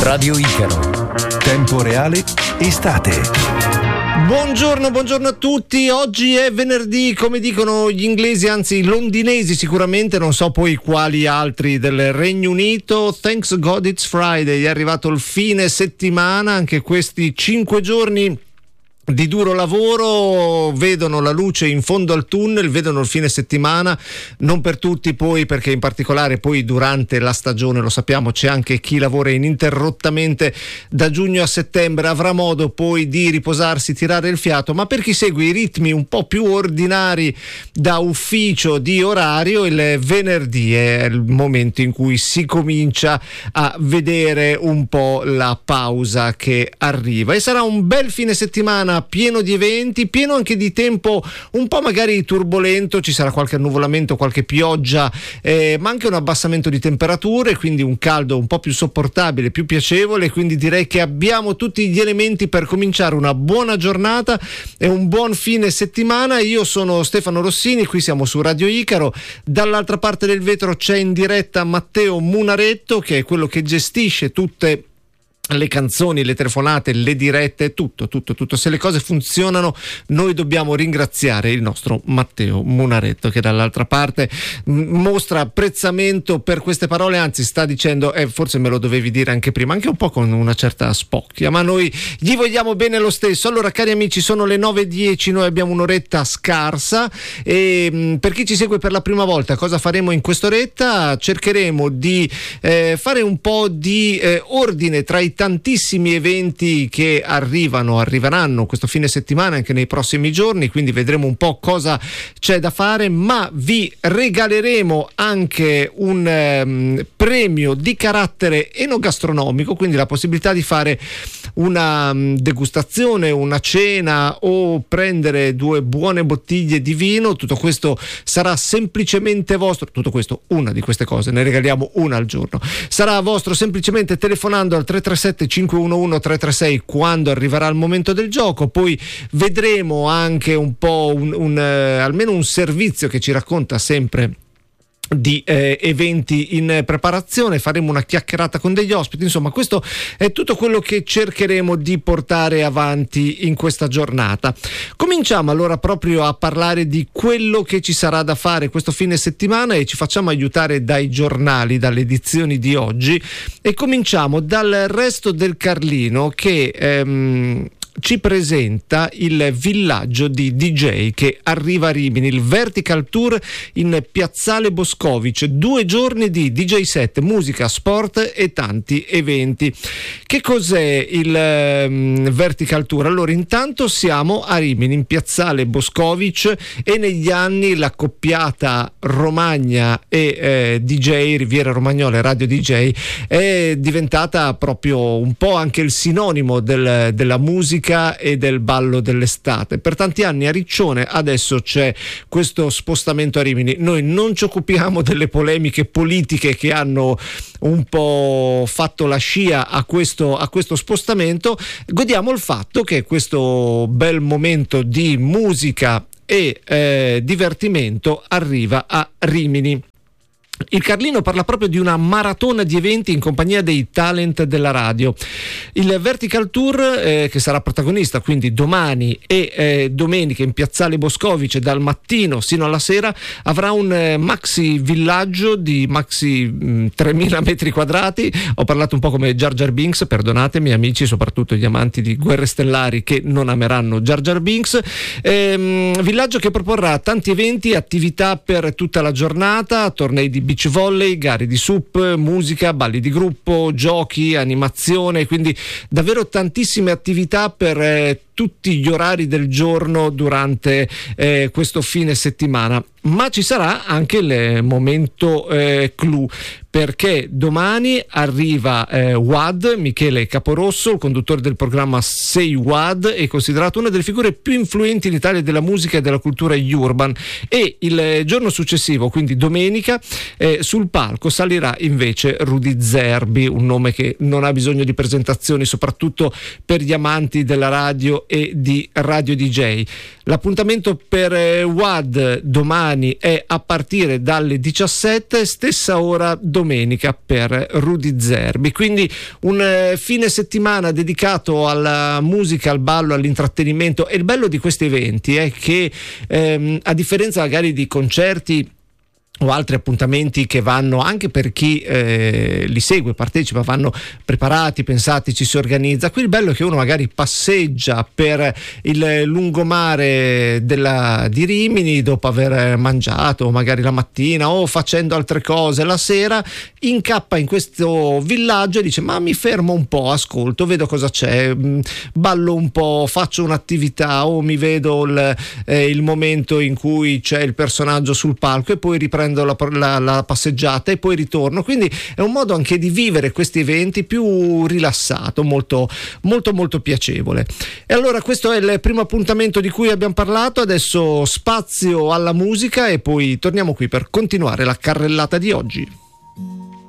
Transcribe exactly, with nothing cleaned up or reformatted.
Radio Icaro. Tempo reale, estate. Buongiorno, buongiorno a tutti. Oggi è venerdì, come dicono gli inglesi, anzi londinesi sicuramente, non so poi quali altri del Regno Unito. Thanks God it's Friday, è arrivato il fine settimana, anche questi cinque giorni di duro lavoro vedono la luce in fondo al tunnel, vedono il fine settimana, non per tutti poi, perché in particolare poi durante la stagione, lo sappiamo, c'è anche chi lavora ininterrottamente da giugno a settembre, avrà modo poi di riposarsi, tirare il fiato, ma per chi segue i ritmi un po' più ordinari da ufficio di orario, il venerdì è il momento in cui si comincia a vedere un po' la pausa che arriva, e sarà un bel fine settimana pieno di eventi, pieno anche di tempo un po' magari turbolento, ci sarà qualche annuvolamento, qualche pioggia, eh, ma anche un abbassamento di temperature, quindi un caldo un po' più sopportabile, più piacevole, quindi direi che abbiamo tutti gli elementi per cominciare una buona giornata e un buon fine settimana. Io sono Stefano Rossini, qui siamo su Radio Icaro, dall'altra parte del vetro c'è in diretta Matteo Munaretto, che è quello che gestisce tutte le canzoni, le telefonate, le dirette, tutto, tutto, tutto. Se le cose funzionano, noi dobbiamo ringraziare il nostro Matteo Munaretto, che dall'altra parte mostra apprezzamento per queste parole, anzi sta dicendo eh, forse me lo dovevi dire anche prima, anche un po' con una certa spocchia, ma noi gli vogliamo bene lo stesso. Allora, cari amici, sono le nove e dieci, noi abbiamo un'oretta scarsa e mh, per chi ci segue per la prima volta, cosa faremo in quest'oretta? Cercheremo di eh, fare un po' di eh, ordine tra i tantissimi eventi che arrivano, arriveranno questo fine settimana, anche nei prossimi giorni, quindi vedremo un po' cosa c'è da fare, ma vi regaleremo anche un ehm, premio di carattere enogastronomico, quindi la possibilità di fare una um, degustazione, una cena o prendere due buone bottiglie di vino. Tutto questo sarà semplicemente vostro, tutto questo, una di queste cose, ne regaliamo una al giorno, sarà vostro semplicemente telefonando al tre tre sette cinque uno uno tre tre sei quando arriverà il momento del gioco. Poi vedremo anche un po' un, un eh, almeno un servizio che ci racconta sempre di eh, eventi in preparazione, faremo una chiacchierata con degli ospiti, insomma questo è tutto quello che cercheremo di portare avanti in questa giornata. Cominciamo allora proprio a parlare di quello che ci sarà da fare questo fine settimana e ci facciamo aiutare dai giornali, dalle edizioni di oggi, e cominciamo dal Resto del Carlino, che ehm, ci presenta il villaggio di D J che arriva a Rimini, il Vertical Tour in Piazzale Boscovic, due giorni di D J set, musica, sport e tanti eventi. Che cos'è il um, Vertical Tour? Allora, intanto siamo a Rimini, in Piazzale Boscovic, e negli anni la coppiata Romagna e eh, D J, Riviera Romagnola e Radio D J, è diventata proprio un po' anche il sinonimo del, della musica e del ballo dell'estate. Per tanti anni a Riccione, adesso c'è questo spostamento a Rimini. Noi non ci occupiamo delle polemiche politiche che hanno un po' fatto la scia a questo, a questo spostamento, godiamo il fatto che questo bel momento di musica e eh, divertimento arriva a Rimini. Il Carlino parla proprio di una maratona di eventi in compagnia dei talent della radio. Il Vertical Tour, eh, che sarà protagonista quindi domani e eh, domenica in Piazzale Boscovice dal mattino sino alla sera, avrà un eh, maxi villaggio di maxi mh, tremila metri quadrati. Ho parlato un po' come Jar Jar Binks, perdonatemi amici, soprattutto gli amanti di Guerre Stellari che non ameranno Jar Jar Binks. Ehm, villaggio che proporrà tanti eventi, attività per tutta la giornata, tornei di beach volley, gare di sup, musica, balli di gruppo, giochi, animazione, quindi davvero tantissime attività per eh, tutti gli orari del giorno durante eh, questo fine settimana. Ma ci sarà anche il momento eh, clou, perché domani arriva eh, W A D, Michele Caporosso, il conduttore del programma Say W A D, è considerato una delle figure più influenti in Italia della musica e della cultura urban, e il giorno successivo, quindi domenica, eh, sul palco salirà invece Rudy Zerbi, un nome che non ha bisogno di presentazioni, soprattutto per gli amanti della radio e di radio D J. L'appuntamento per eh, W A D domani è a partire dalle diciassette, stessa ora domenica per Rudy Zerbi, quindi un eh, fine settimana dedicato alla musica, al ballo, all'intrattenimento. E il bello di questi eventi è che ehm, a differenza magari di concerti o altri appuntamenti che vanno, anche per chi eh, li segue, partecipa, vanno preparati, pensati, ci si organizza. Qui il bello è che uno magari passeggia per il lungomare della, di Rimini dopo aver mangiato magari la mattina o facendo altre cose la sera, incappa in questo villaggio e dice: ma mi fermo un po', ascolto, vedo cosa c'è, ballo un po', faccio un'attività, o mi vedo il, eh, il momento in cui c'è il personaggio sul palco e poi riprendo La, la, la passeggiata e poi ritorno. Quindi è un modo anche di vivere questi eventi più rilassato, molto molto molto piacevole. E allora questo è il primo appuntamento di cui abbiamo parlato. Adesso spazio alla musica e poi torniamo qui per continuare la carrellata di oggi.